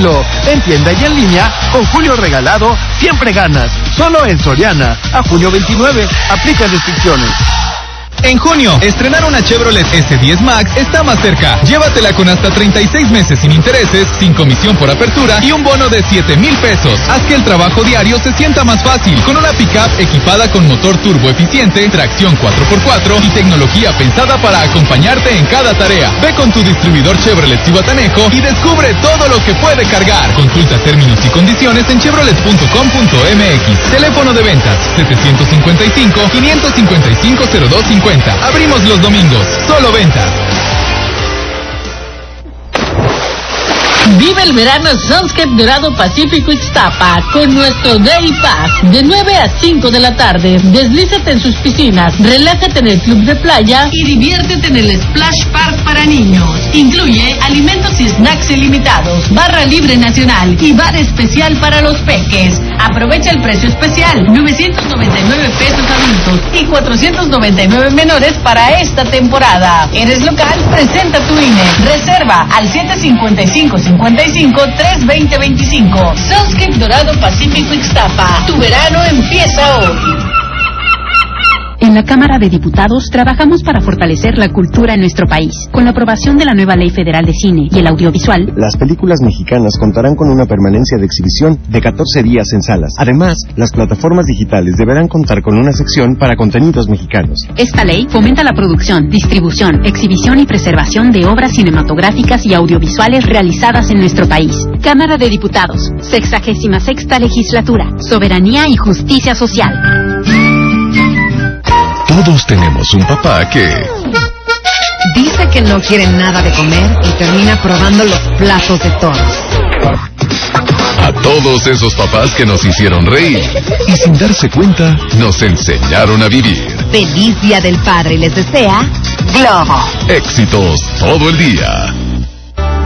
estilo. En tienda y en línea, con Julio regalado, siempre ganas. Solo en Soriana. A junio 29. Aplica restricciones. En junio, estrenar una Chevrolet S10 Max está más cerca. Llévatela con hasta 36 meses sin intereses, sin comisión por apertura y un bono de 7,000 pesos. Haz que el trabajo diario se sienta más fácil con una pickup equipada con motor turbo eficiente, tracción 4x4 y tecnología pensada para acompañarte en cada tarea. Ve con tu distribuidor Chevrolet Zihuatanejo y descubre todo lo que puede cargar. Consulta términos y condiciones en chevrolet.com.mx. Teléfono de ventas 755-555-0250. Abrimos los domingos, solo ventas. Vive el verano Sunscape Dorado Pacífico Ixtapa con nuestro Day Pass de 9 a 5 de la tarde. Deslízate en sus piscinas, relájate en el club de playa y diviértete en el Splash Park para niños. Incluye alimentos y snacks ilimitados, barra libre nacional y bar especial para los peques. Aprovecha el precio especial, 999 pesos adultos y 499 menores para esta temporada. ¿Eres local? Presenta tu INE. Reserva al 755-320-25. Sunscape Dorado Pacífico Ixtapa. Tu verano empieza hoy. En la Cámara de Diputados trabajamos para fortalecer la cultura en nuestro país. Con la aprobación de la nueva Ley Federal de Cine y el Audiovisual, las películas mexicanas contarán con una permanencia de exhibición de 14 días en salas. Además, las plataformas digitales deberán contar con una sección para contenidos mexicanos. Esta ley fomenta la producción, distribución, exhibición y preservación de obras cinematográficas y audiovisuales realizadas en nuestro país. Cámara de Diputados, 66ª Legislatura, Soberanía y Justicia Social. Todos tenemos un papá que dice que no quiere nada de comer y termina probando los platos de todos. A todos esos papás que nos hicieron reír y sin darse cuenta nos enseñaron a vivir. Feliz Día del Padre les desea Globo. Éxitos todo el día.